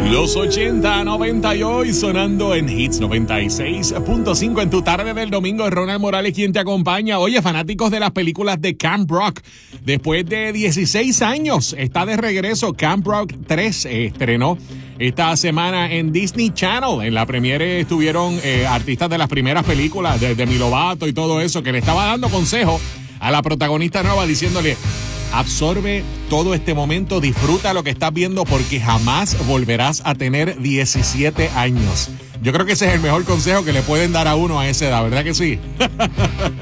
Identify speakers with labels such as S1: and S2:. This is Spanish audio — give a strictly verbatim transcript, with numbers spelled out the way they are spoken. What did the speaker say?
S1: Los ochenta, noventa y hoy sonando en Hits noventa y seis punto cinco en tu tarde del domingo. Ronald Morales quien te acompaña. Oye, fanáticos de las películas de Camp Rock, después de dieciséis años está de regreso. Camp Rock tres eh, estrenó esta semana en Disney Channel. En la premiere estuvieron eh, artistas de las primeras películas, de Demi Lovato y todo eso, que le estaba dando consejo a la protagonista nueva diciéndole: absorbe todo este momento, disfruta lo que estás viendo porque jamás volverás a tener diecisiete años. Yo creo que ese es el mejor consejo que le pueden dar a uno a esa edad, ¿verdad que sí?